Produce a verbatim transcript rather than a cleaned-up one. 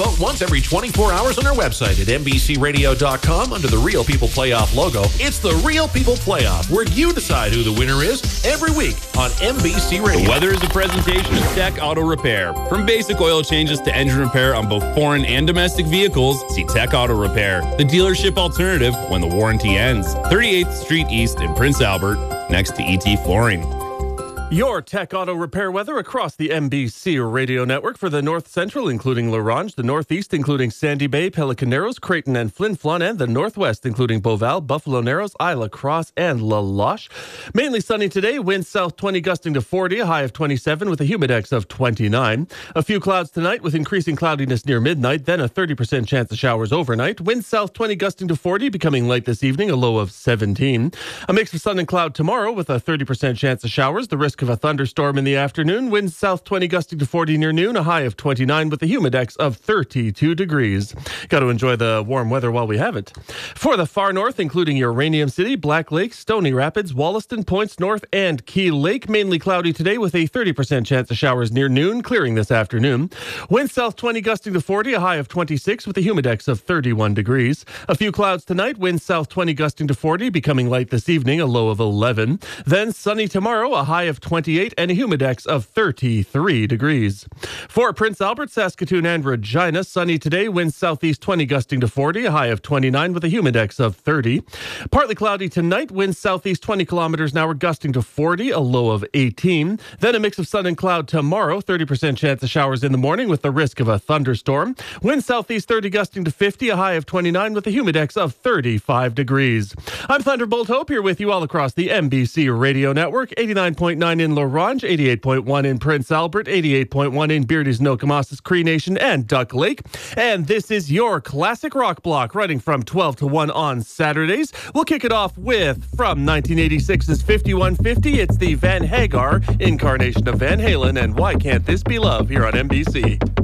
vote once every twenty-four hours on our website at N B C radio dot com under the Real People Playoff logo. It's the Real People Playoff, where you decide who the winner is every week on N B C Radio. The weather is a presentation of Tech Auto Repair. From basic oil changes to engine repair on both foreign and domestic vehicles, see Tech Auto Repair, the dealership alternative when the warranty ends. thirty-eighth Street East in Prince Albert, next to E T Flooring. Your Tech Auto Repair weather across the N B C radio network for the North Central, including La Ronge, the Northeast, including Sandy Bay, Pelican Narrows, Creighton, and Flin Flon, and the Northwest, including Beauval, Buffalo Narrows, Isla Crosse, and La Loche. Mainly sunny today, winds south twenty gusting to forty, a high of twenty-seven with a humidex of twenty-nine. A few clouds tonight with increasing cloudiness near midnight, then a thirty percent chance of showers overnight. Winds south twenty gusting to forty, becoming light this evening, a low of seventeen. A mix of sun and cloud tomorrow with a thirty percent chance of showers, the risk of a thunderstorm in the afternoon. Winds south twenty gusting to forty near noon, a high of twenty-nine with a humidex of thirty-two degrees. Got to enjoy the warm weather while we have it. For the far north, including Uranium City, Black Lake, Stony Rapids, Wollaston, Points North, and Key Lake, mainly cloudy today with a thirty percent chance of showers near noon, clearing this afternoon. Winds south twenty gusting to forty, a high of twenty-six with a humidex of thirty-one degrees. A few clouds tonight, winds south twenty gusting to forty, becoming light this evening, a low of eleven. Then sunny tomorrow, a high of twenty-eight and a humidex of thirty-three degrees. For Prince Albert, Saskatoon, and Regina, sunny today, winds southeast twenty gusting to forty, a high of twenty-nine with a humidex of thirty. Partly cloudy tonight, winds southeast twenty kilometers an hour gusting to forty, a low of eighteen. Then a mix of sun and cloud tomorrow, thirty percent chance of showers in the morning with the risk of a thunderstorm. Winds southeast thirty gusting to fifty, a high of twenty-nine with a humidex of thirty-five degrees. I'm Thunderbolt Hope here with you all across the N B C radio network, eighty-nine point nine in La Ronge, eighty-eight point one in Prince Albert, eighty-eight point one in Beardy's, Nokomasis, Cree Nation, and Duck Lake. And this is your classic rock block, running from twelve to one on Saturdays. We'll kick it off with, from nineteen eighty-six's fifty-one fifty, it's the Van Hagar incarnation of Van Halen, and Why Can't This Be Love, here on N B C.